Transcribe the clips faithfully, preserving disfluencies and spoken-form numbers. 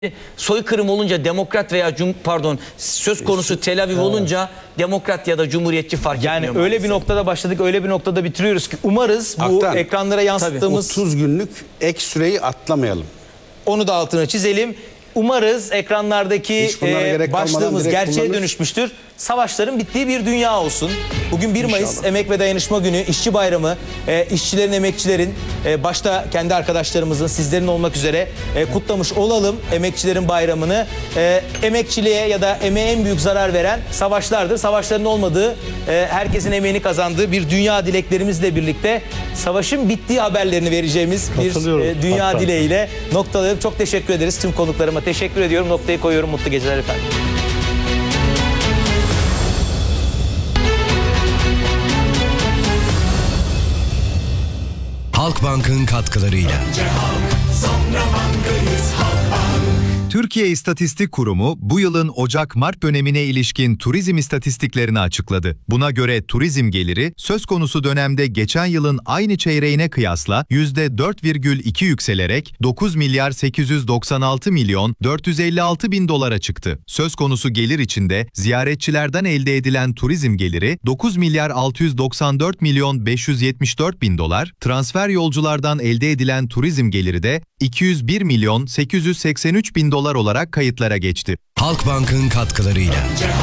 Soykırım olunca demokrat veya cum pardon söz konusu Tel Aviv olunca demokrat ya da cumhuriyetçi fark yani etmiyor. Öyle maalesef. bir noktada başladık, öyle bir noktada bitiriyoruz ki umarız bu Aktan, ekranlara yansıttığımız otuz günlük ek süreyi atlamayalım. onu da altına çizelim. Umarız ekranlardaki Hiç bunlara e, gerek kalmadan başlığımız direkt gerçeğe kullanır. dönüşmüştür. Savaşların bittiği bir dünya olsun. Bugün bir Mayıs İnşallah. Emek ve Dayanışma Günü, İşçi Bayramı, e, işçilerin, emekçilerin, e, başta kendi arkadaşlarımızın, sizlerin olmak üzere e, kutlamış olalım emekçilerin bayramını. E, emekçiliğe ya da emeğe en büyük zarar veren savaşlardır. Savaşların olmadığı, e, herkesin emeğini kazandığı bir dünya dileklerimizle birlikte savaşın bittiği haberlerini vereceğimiz bir Katılıyorum. e, dünya Hatta. dileğiyle noktalayalım. Çok teşekkür ederiz tüm konuklarıma. Teşekkür ediyorum. Noktayı koyuyorum. Mutlu geceler efendim. Halkbank'ın katkılarıyla. Türkiye İstatistik Kurumu bu yılın Ocak-Mart dönemine ilişkin turizm istatistiklerini açıkladı. Buna göre turizm geliri söz konusu dönemde geçen yılın aynı çeyreğine kıyasla yüzde dört virgül iki yükselerek dokuz milyar sekiz yüz doksan altı milyon dört yüz elli altı bin dolara çıktı. Söz konusu gelir içinde ziyaretçilerden elde edilen turizm geliri dokuz milyar altı yüz doksan dört milyon beş yüz yetmiş dört bin dolar, transfer yolculardan elde edilen turizm geliri de iki yüz bir milyon sekiz yüz seksen üç bin dolar olarak kayıtlara geçti. Halkbank'ın katkılarıyla.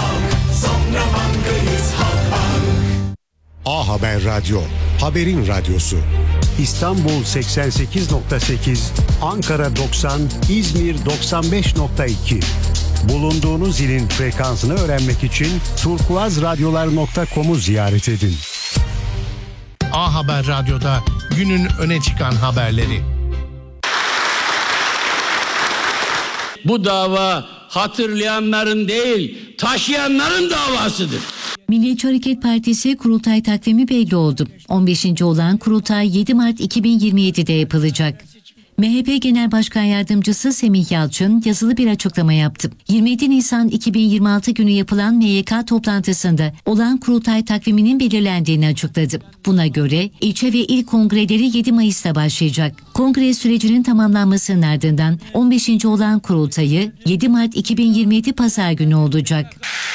A Haber Radyo, haberin radyosu. İstanbul seksen sekiz nokta sekiz, Ankara doksan, İzmir doksan beş nokta iki. Bulunduğunuz ilin frekansını öğrenmek için turkuazradyolar nokta com'u ziyaret edin. A Haber Radyo'da günün öne çıkan haberleri. Bu dava hatırlayanların değil, taşıyanların davasıdır. Milliyetçi Hareket Partisi kurultay takvimi belli oldu. on beşinci olan kurultay yedi Mart iki bin yirmi yedi'de yapılacak. M H P Genel Başkan Yardımcısı Semih Yalçın yazılı bir açıklama yaptı. yirmi yedi Nisan iki bin yirmi altı günü yapılan M Y K toplantısında olan kurultay takviminin belirlendiğini açıkladı. Buna göre ilçe ve il kongreleri yedi Mayıs'ta başlayacak. Kongre sürecinin tamamlanmasının ardından on beşinci olan kurultayı yedi Mart iki bin yirmi yedi Pazar günü olacak.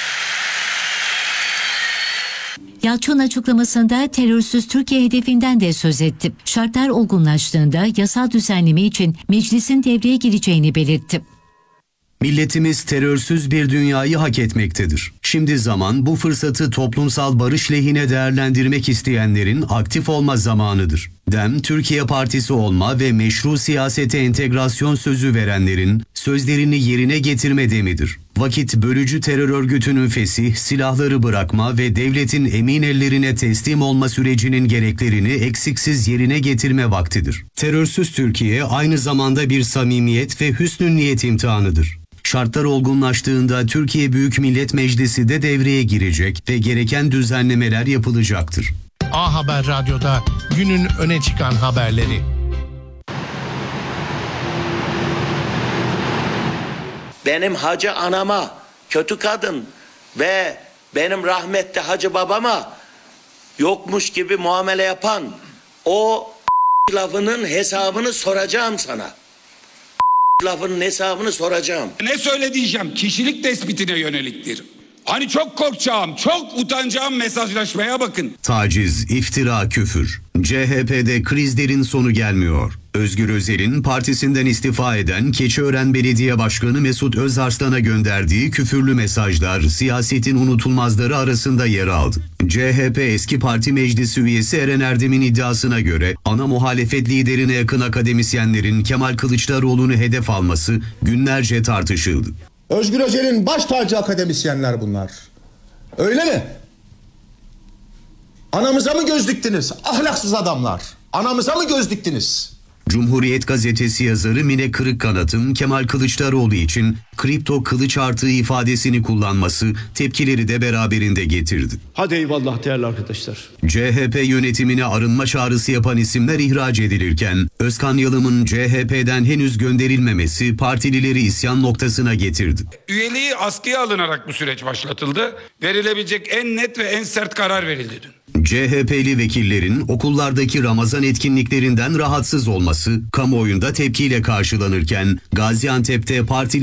Yalçın açıklamasında terörsüz Türkiye hedefinden de söz etti. Şartlar olgunlaştığında yasal düzenleme için meclisin devreye gireceğini belirtti. Milletimiz terörsüz bir dünyayı hak etmektedir. Şimdi zaman bu fırsatı toplumsal barış lehine değerlendirmek isteyenlerin aktif olma zamanıdır. DEM, Türkiye Partisi olma ve meşru siyasete entegrasyon sözü verenlerin sözlerini yerine getirme demidir. Vakit bölücü terör örgütünün fesih, silahları bırakma ve devletin emin ellerine teslim olma sürecinin gereklerini eksiksiz yerine getirme vaktidir. Terörsüz Türkiye aynı zamanda bir samimiyet ve hüsnü niyet imtihanıdır. Şartlar olgunlaştığında Türkiye Büyük Millet Meclisi de devreye girecek ve gereken düzenlemeler yapılacaktır. A Haber Radyo'da günün öne çıkan haberleri. Benim hacı anama, kötü kadın ve benim rahmetli hacı babama yokmuş gibi muamele yapan o lafının hesabını soracağım sana. Lafının hesabını soracağım. Ne söyle diyeceğim, kişilik tespitine yöneliktir. Hani çok korkacağım, çok utanacağım mesajlaşmaya bakın. Taciz, iftira, küfür. C H P'de krizlerin sonu gelmiyor. Özgür Özel'in partisinden istifa eden Keçiören Belediye Başkanı Mesut Özarslan'a gönderdiği küfürlü mesajlar siyasetin unutulmazları arasında yer aldı. C H P eski parti meclisi üyesi Eren Erdem'in iddiasına göre ana muhalefet liderine yakın akademisyenlerin Kemal Kılıçdaroğlu'nu hedef alması günlerce tartışıldı. Özgür Özel'in baş tacı akademisyenler bunlar. Öyle mi? Anamıza mı göz diktiniz? Ahlaksız adamlar. Anamıza mı göz diktiniz? Cumhuriyet Gazetesi yazarı Mine Kırıkkanat'ın Kemal Kılıçdaroğlu için kripto kılıç artığı ifadesini kullanması tepkileri de beraberinde getirdi. Hadi eyvallah değerli arkadaşlar. C H P yönetimine arınma çağrısı yapan isimler ihraç edilirken Özkan Yalım'ın C H P'den henüz gönderilmemesi partilileri isyan noktasına getirdi. Üyeliği askıya alınarak bu süreç başlatıldı. Verilebilecek en net ve en sert karar verildi dün. C H P'li vekillerin okullardaki Ramazan etkinliklerinden rahatsız olması kamuoyunda tepkiyle karşılanırken Gaziantep'te parti